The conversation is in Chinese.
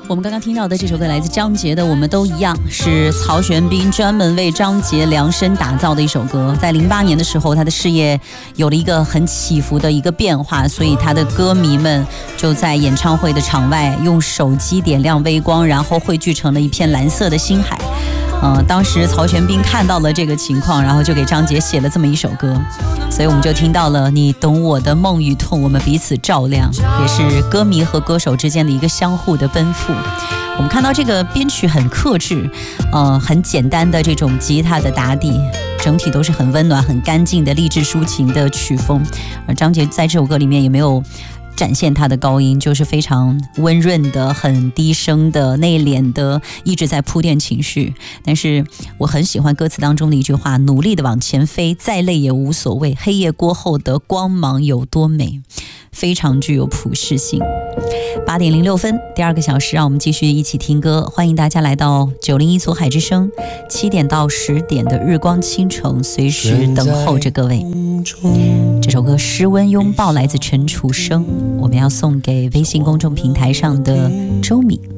我们刚刚听到的这首歌来自张杰的《我们都一样》，是曹玄彬专门为张杰量身打造的一首歌。在08年的时候，他的事业有了一个很起伏的一个变化，所以他的歌迷们就在演唱会的场外用手机点亮微光，然后汇聚成了一片蓝色的星海。当时曹玄彬看到了这个情况，然后就给张杰写了这么一首歌，所以我们就听到了你懂我的梦与痛，我们彼此照亮，也是歌迷和歌手之间的一个相互的奔赴。我们看到这个编曲很克制，很简单的这种吉他的打底，整体都是很温暖、很干净的励志抒情的曲风。而张杰在这首歌里面也没有展现他的高音，就是非常温润的、很低声的、内敛的，一直在铺垫情绪。但是我很喜欢歌词当中的一句话：努力的往前飞，再累也无所谓，黑夜过后的光芒有多美，非常具有普适性。8点06分，第2个小时，让我们继续一起听歌。欢迎大家来到901左海之声，7点到10点的日光倾城，随时等候着各位。这首歌《湿温拥抱》来自陈楚生，我们要送给微信公众平台上的周敏。